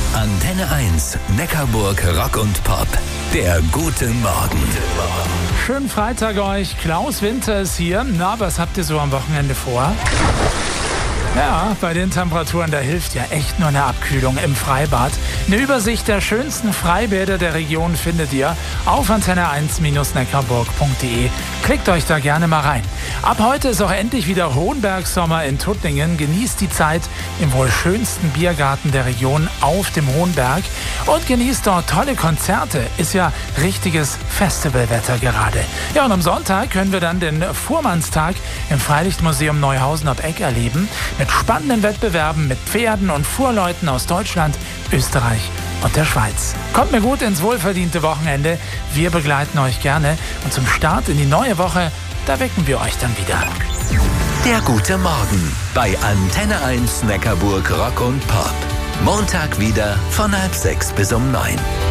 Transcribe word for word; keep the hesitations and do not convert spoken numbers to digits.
Antenne eins, Neckarburg Rock und Pop. Der gute Morgen. Schönen Freitag euch. Klaus Winter ist hier. Na, was habt ihr so am Wochenende vor? Ja, bei den Temperaturen, da hilft ja echt nur eine Abkühlung im Freibad. Eine Übersicht der schönsten Freibäder der Region findet ihr auf antenne eins neckarburg punkt de. Klickt euch da gerne mal rein. Ab heute ist auch endlich wieder Hohenbergsommer in Tuttlingen. Genießt die Zeit im wohl schönsten Biergarten der Region auf dem Hohenberg und genießt dort tolle Konzerte. Ist ja richtiges Festivalwetter gerade. Ja, und am Sonntag können wir dann den Fuhrmannstag im Freilichtmuseum Neuhausen ab Eck erleben. Mit spannenden Wettbewerben mit Pferden und Fuhrleuten aus Deutschland, Österreich und der Schweiz. Kommt mir gut ins wohlverdiente Wochenende. Wir begleiten euch gerne. Und zum Start in die neue Woche, da wecken wir euch dann wieder. Der gute Morgen bei Antenne eins Neckarburg Rock und Pop. Montag wieder von halb sechs bis um neun.